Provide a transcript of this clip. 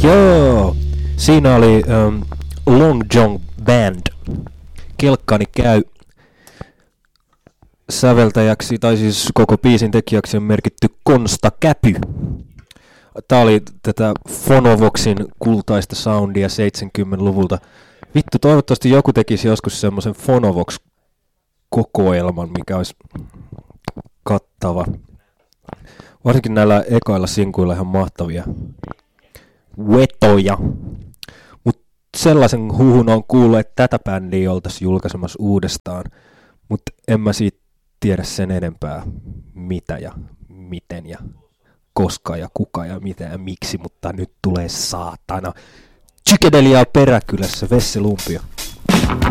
Joo, siinä oli Long John Band. Kelkkani käy säveltäjäksi, tai siis koko biisin tekijäksi on merkitty Konsta Käpy. Tää oli tätä Phonovoxin kultaista soundia 70-luvulta. Vittu, toivottavasti joku tekisi joskus semmoisen Phonovox-kokoelman, mikä olisi kattava. Varsinkin näillä ekoilla sinkuilla ihan mahtavia vetoja. Mut sellaisen huhun on kuullut, että tätä bändiä oltaisiin julkaisemassa uudestaan. Mutta en mä siitä tiedä sen enempää, mitä ja miten ja koska ja kuka ja mitä ja miksi, mutta nyt tulee saatana psykedeliaa Peräkylässä, Vesse Lumpio.